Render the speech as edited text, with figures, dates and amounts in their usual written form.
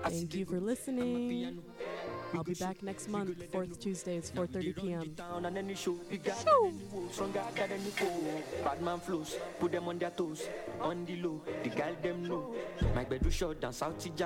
Thank you for listening. I'll be back next month, fourth Tuesdays, 4:30 p.m. Bad man flows, put them on their toes, on the low, the girl them know. My bedroom short down South Tija.